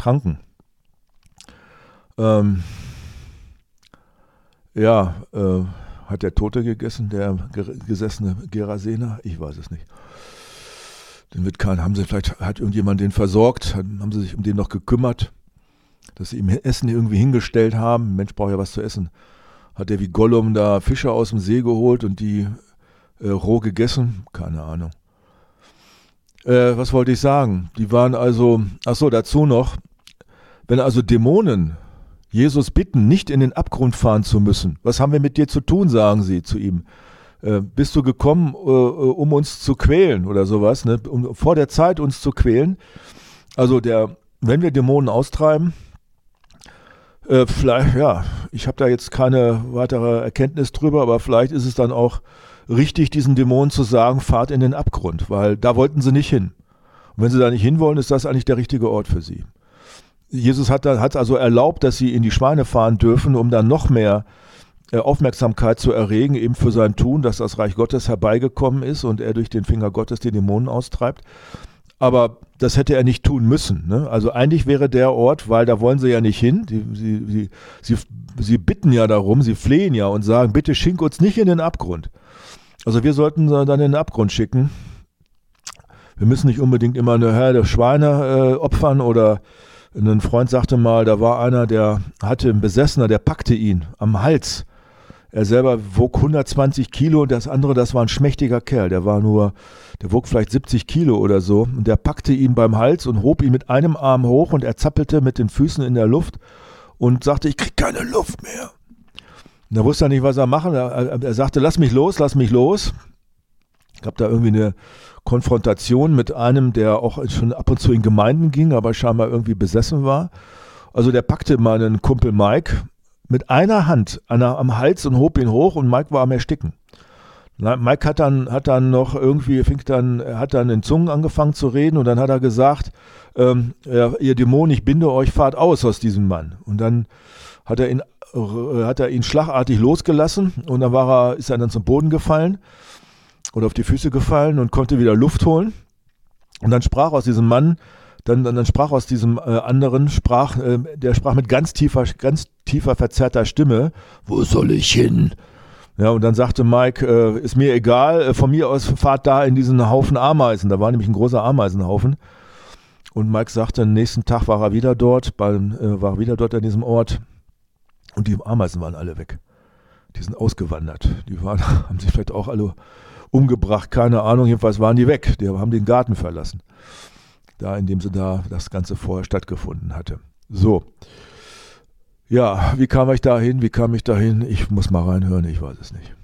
tranken. Hat der Tote gegessen, der gesessene Gerasener? Ich weiß es nicht. Den hat irgendjemand den versorgt, haben sie sich um den noch gekümmert, dass sie ihm Essen irgendwie hingestellt haben. Ein Mensch braucht ja was zu essen. Hat er wie Gollum da Fische aus dem See geholt und die roh gegessen? Keine Ahnung. Was wollte ich sagen? Die waren also, dazu noch, wenn also Dämonen Jesus bitten, nicht in den Abgrund fahren zu müssen. Was haben wir mit dir zu tun, sagen sie zu ihm. Bist du gekommen, um uns zu quälen oder sowas, ne? Um vor der Zeit uns zu quälen? Also wenn wir Dämonen austreiben, vielleicht, ich habe da jetzt keine weitere Erkenntnis drüber, aber vielleicht ist es dann auch richtig, diesen Dämonen zu sagen, fahrt in den Abgrund, weil da wollten sie nicht hin. Und wenn sie da nicht hinwollen, ist das eigentlich der richtige Ort für sie. Jesus hat also erlaubt, dass sie in die Schweine fahren dürfen, um dann noch mehr Aufmerksamkeit zu erregen, eben für sein Tun, dass das Reich Gottes herbeigekommen ist und er durch den Finger Gottes die Dämonen austreibt. Aber das hätte er nicht tun müssen. Ne? Also eigentlich wäre der Ort, weil da wollen sie ja nicht hin, sie bitten ja darum, sie flehen ja und sagen, bitte schink uns nicht in den Abgrund. Also wir sollten dann in den Abgrund schicken. Wir müssen nicht unbedingt immer eine Herde Schweine opfern oder ein Freund sagte mal, da war einer, der hatte einen Besessener, der packte ihn am Hals. Er selber wog 120 Kilo und das andere, das war ein schmächtiger Kerl. Der wog vielleicht 70 Kilo oder so. Und der packte ihn beim Hals und hob ihn mit einem Arm hoch und er zappelte mit den Füßen in der Luft und sagte, ich krieg keine Luft mehr. Und da wusste er nicht, was er machen. Er sagte, lass mich los. Ich gab da irgendwie eine Konfrontation mit einem, der auch schon ab und zu in Gemeinden ging, aber scheinbar irgendwie besessen war. Also der packte meinen Kumpel Mike mit einer Hand am Hals und hob ihn hoch und Mike war am Ersticken. Mike hat dann noch irgendwie, hat dann in Zungen angefangen zu reden und dann hat er gesagt, ihr Dämonen, ich binde euch, fahrt aus diesem Mann. Und dann hat er ihn schlagartig losgelassen und dann ist er dann zum Boden gefallen oder auf die Füße gefallen und konnte wieder Luft holen. Und dann sprach aus diesem Mann, dann sprach aus diesem anderen, der sprach mit ganz tiefer, verzerrter Stimme, wo soll ich hin? Ja, und dann sagte Mike, ist mir egal, von mir aus fahrt da in diesen Haufen Ameisen. Da war nämlich ein großer Ameisenhaufen. Und Mike sagte, am nächsten Tag war er wieder dort an diesem Ort. Und die Ameisen waren alle weg. Die sind ausgewandert. Haben sich vielleicht auch alle umgebracht, keine Ahnung, jedenfalls waren die weg. Die haben den Garten verlassen. Da, in dem das Ganze vorher stattgefunden hatte. So. Ja, wie kam ich dahin? Ich muss mal reinhören, ich weiß es nicht.